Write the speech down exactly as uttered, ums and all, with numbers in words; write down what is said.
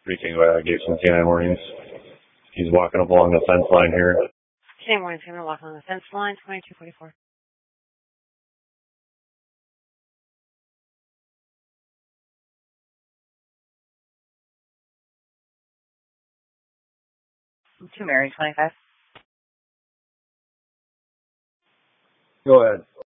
Speaking, I gave some canine warnings. He's walking up along the fence line here. Canine warnings, going to walk along the fence line, twenty-two forty-four. Two Mary, twenty-five. Go ahead.